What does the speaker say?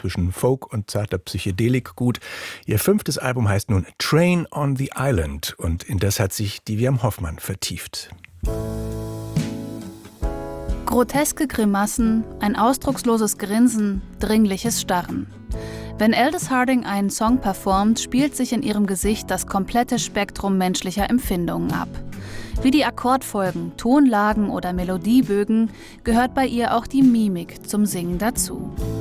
zwischen Folk und zarter Psychedelik gut. Ihr 5. Album heißt nun Train on the Island und in das hat sich die Vivian Hoffmann vertieft. Groteske Grimassen, ein ausdrucksloses Grinsen, dringliches Starren. Wenn Aldous Harding einen Song performt, spielt sich in ihrem Gesicht das komplette Spektrum menschlicher Empfindungen ab. Wie die Akkordfolgen, Tonlagen oder Melodiebögen gehört bei ihr auch die Mimik zum Singen dazu.